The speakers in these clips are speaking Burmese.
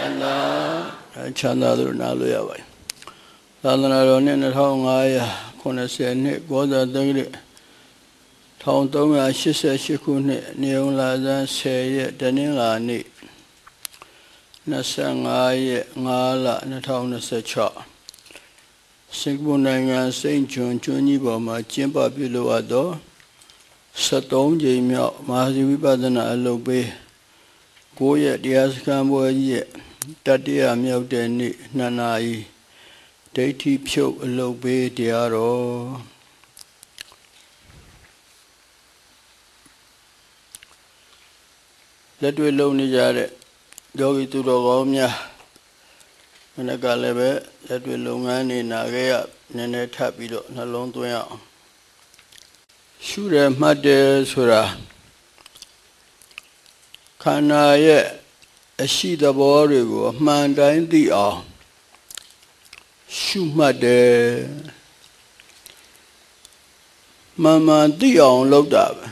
ချမ်းသာသူနာလို့ရပါတယ်သာသနာတော်နှစ်2590နှစ်ကောဇာတက္ကရာ1388ခုနှစ်နေုံလာဇန်10ရက်တနင်္လာနေ့25ရက်5လ2026စင်ကာပူနိုင်ငံစိန့်ကျွန်းကျွန်းကြီးပေါ်မှာကျင်းပပြုလုပ်အပ်သော73ကြိမ်မြောက်မဟာဝိပဿနာအလုပ်ပေး9ရက်တရားစခန်းပွဲကြီးရဲ့တတိယမြောက်တဲ့နေ့2နာရီဒိဋ္ဌိဖြုတ်အလုပ်ပေးတရားတော်လက်တွေ့လုပ်နေကြတဲ့ယောဂီသူတော်ကောင်းများမနက်ကလည်းပဲလက်တွေ့လုပ်ငန်းနေနာခဲ့ရနည်းနည်းထပ်ပြီးတော့နှလုံးသွင်းအောင်ရှုရမှတ်တယ်ဆိုတာခန္ဓာရဲ့အရှိသဘောတွေကိုအမှန်တိုင်းသိအောင်ရှုမှတ်တယ်မှန်မှန်သိအောင်လုပ်တာပဲ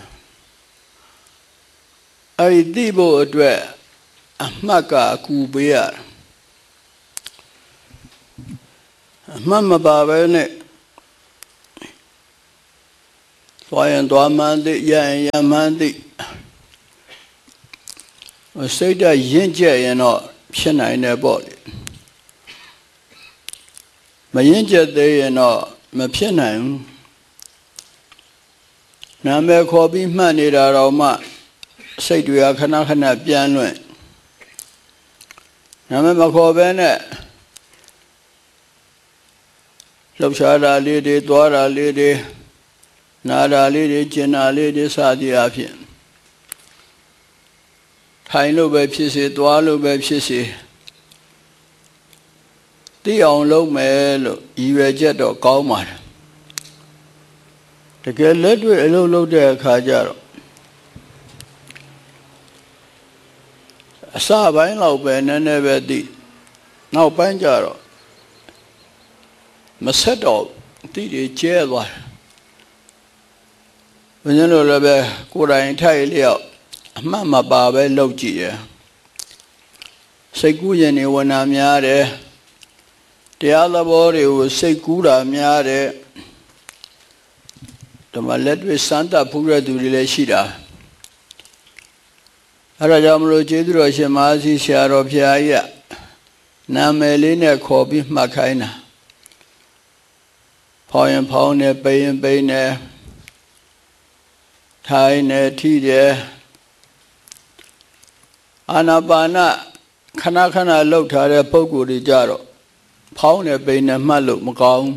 အဲ့ဒီသိဖို့အတွက်အမှတ်ကအကူပေးရအမှတ်မပါပဲနဲ့သွားရင်သွားမှန်းသိရရင်ရမှန်းသိစိတ်ဓာတ်ရင့်ကျက်ရင်တော့ဖြစ်နိုင်တယ်ပေါ့လေမရင့်ကျက်သေးရင်တော့မဖြစ်နိုင်ဘူးနာမည်ခေါ်ပြီးမှတ်နေတာတော့မှစိတ်တွေကခဏခဏပြန်လွင့်နာမည်မခေါ်ဘဲနဲ့လှုပ်ရှားတာလေးတွေသွားတာလေးတွေနာတာလေးတွေကျင်တာလေးတွေစသည်အဖြစ်ထိုင်လို့ပဲဖြစ်စေသွားလို့ပဲဖြစ်စေသိအောင်လုပ်မယ်လို့ရည်ရွယ်ချက်တော့ကောင်းပါတယ်တကယ်လက်တွေ့အလုပ်လုပ်တဲ့အခါကျတော့အစပိုင်းလောက်ပဲနည်းနည်းပဲသိနောက်ပိုင်းကျတော့မဆက်တော့သိတွေကျဲသွားတယ်ဘယ်လိုလဲပဲကိုယ်တိုင်ထိုက်လျောက်အမှတ်မပါပဲလုပ်ကြည့်ရစိတ်ကူးရင်နေဝနာများတယ်တရားသဘောတွေကိုစိတ်ကူးတာများတယ်ဓမ္မလက်တွေ့စမ်းသပ်ဖူးတဲ့သူတွေလည်းရှိတာအဲ့ဒါကြောင့်မလို့ကျေးဇူးတော်ရှင်မဟာစီဆရာတော်ဘုရားကြီးကနာမည်လေးနဲ့ခေါ်ပြီးမှတ်ခိုင်းတာဖောင်းရင်ဖောင်းတယ်ပိန်ရင်ပိန်တယ်ထိုင်တယ်ထိတယ်အာနာပါနခဏခဏလှုပ်ထားတဲ့ပုံကိုယ်တွေကြတော့ဖောင်းတယ်ပိန်တယ်မှတ်လို့မကောင်း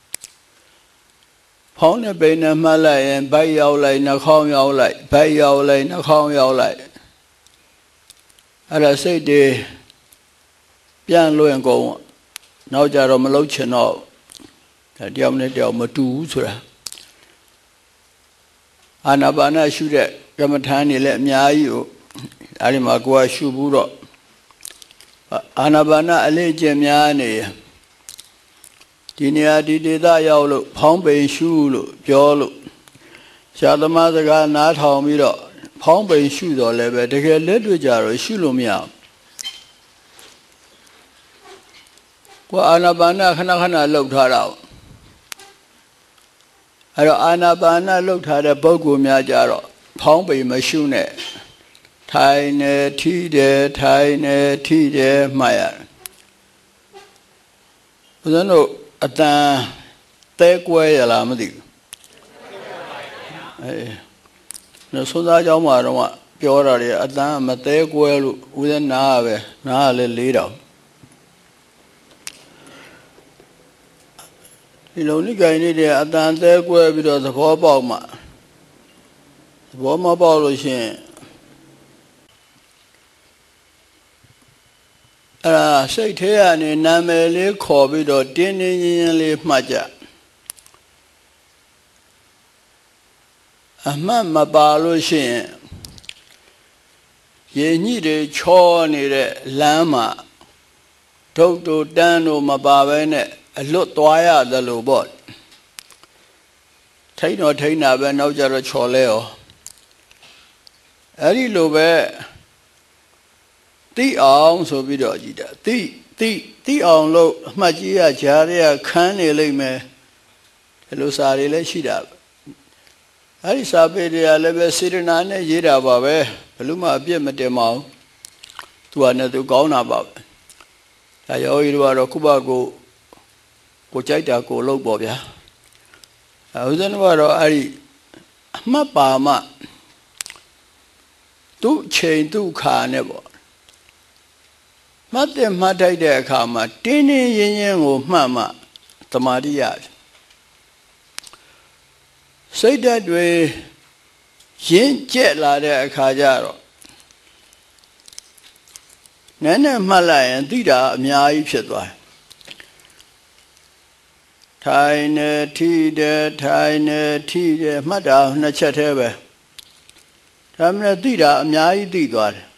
ဖောင်းတယ်ပိန်တယ်မှတ်လိုက်ရင်ဗိုက်ရောက်လိုက်နှာခေါင်းရောက်လိုက်ဗိုက်ရောက်လိုက်နှာခေါင်းရောက်လိုက်အဲ့ဒါစိတ်တွေပြန်လွင့်ကုန်နောက်ကြတော့မလှုပ်ချင်တော့တယောက်နဲ့တယောက်မတူဘူးဆိုတာအာနာပါနရှုတဲ့ကမ္မထာနေလည်းအများကြီးကိုအဲ့ဒီမှာကိုယ်ကရှုဘူးတော့အာနာပါနအလေးကျင့်များနေဒီနေရာဒီဒေသရောက်လို့ဖောင်းပိန်ရှုလို့ပြောလို့ဆရာသမားစကားနားထောင်ပြီးတော့ဖောင်းပိန်ရှုတော့လည်းပဲတကယ်လက်တွေ့ကြတော့ရှုလို့မရဘူးကိုယ်အာနာပါနခဏခဏလှုပ်ထားတာအဲ့တော့အာနာပါနလှုပ်ထားတဲ့ပုဂ္ဂိုလ်များကြတော့ဖောင်းပိန်မရှုနဲ့ထိုင်နေထိတယ်ထိုင်နေထိတယ်မှတ်ရတယ်ဘုရားတို့အတန်သဲကွဲရလားမသိဘူးနော်သုံးသားเจ้าမှာတော့ပြောတာလေအတန်မသဲကွဲလို့ဦးဇင်းနားပဲနားကလည်း၄တောင်ဒီလုံးလေးကိုင်းနေတဲ့အတန်သဲကွဲပြီးတော့သဘောပေါက်မှသဘောမပေါက်လို့ရှိရင်အဲ့ဒါစိတ်ထဲကနေနာမည်လေးခေါ်ပြီးတော့တင်းတင်းရင်းရင်းလေးမှတ်ကြအမှတ်မပါလို့ရှိရင်ရေညှိတွေချောနေတဲ့လမ်းမှာဒုတ်တို့တန်းတို့မပါဘဲနဲ့အလွတ်သွားရသလိုပေါ့ထိန်းတော့ထိန်းတာပဲနောက်ကြတော့ချော်လဲရောအဲ့ဒီလိုပဲတတိအောင်ဆိုပြီးတော့ကြည်တာတိအောင်လို့အမှတ်ကြီးရကြားရခန်းနေလိမ့်မယ်ဒီလိုစာတွေလည်းရှိတာအဲ့ဒီစာပေတွေကလည်းပဲစေတနာနဲ့ရေးတာပါပဲဘလို့မှအပြစ်မတင်ပါဘူးသူကလည်းသူကောင်းတာပါပဲဒါယောဂီတို့ကတော့ခုဘကိုကြိုက်တာကိုလုပ်ပေါ့ဗျာဦးဇင်းတို့ကတော့အဲ့ဒီအမှတ်ပါမှသူ့ချိန်သူ့ခါနဲ့ပေါ့မှတ်တယ်မှတ်ထိုက်တဲ့အခါမှာတင်းတင်းရင်းရင်းကိုမှတ်မှသမာဓိရတယ်စိတ်ဓာတ်တွေရင်းကျက်လာတဲ့အခါကျတော့နည်းနည်းမှတ်လိုက်ရင်သိတာအများကြီးဖြစ်သွားတယ်ထိုင်နေထိတယ်ထိုင်နေထိတယ်မှတ်တာနှစ်ချက်တည်းပဲဒါမှမဟုတ်သိတာအများကြီးသိသွားတယ်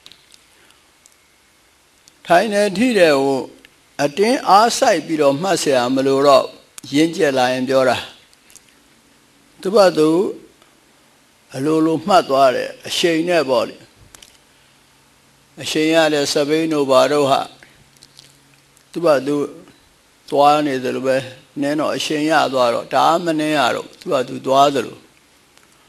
ထိုင်နေထိတယ်ကိုအတင်းအားဆိုင်ပြီးတော့မှတ်เสียမလို့တော့ရင်းကျက်လာရင်ပြောတာသူ့ဘာသူအလိုလိုမှတ်သွားတယ်အရှိန်နဲ့ပေါ့လေအရှိန်ရတဲ့စပိန်တို့ဘာတို့ဟာသူ့ဘာသူသွားနေတယ်လို့ပဲနင်းတော့အရှိန်ရသွားတော့ဒါမနှင်းရတော့သူ့ဘာသူသွားသလို